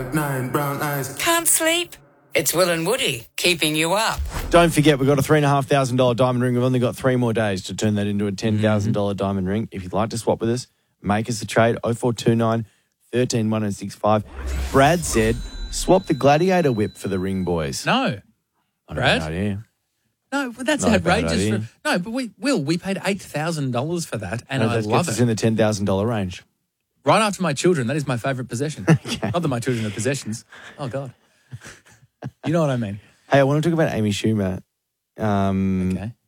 5'9", brown eyes. Can't sleep? It's Will and Woody keeping you up. Don't forget, we've got a $3,500 diamond ring. We've only got 3 more days to turn that into a $10,000 diamond ring. If you'd like to swap with us, make us a trade, 0429 13 1065. Brad said, swap the Gladiator whip for the ring, boys. No. I Brad? don't know, No, but that's Not a bad outrageous. idea. But we paid $8,000 for that, and I that love gets us it. in the $10,000 range. Right after my children, that is my favourite possession. Not that my children are possessions. Oh, God. You know what I mean. Hey, I want to talk about Amy Schumer. Okay.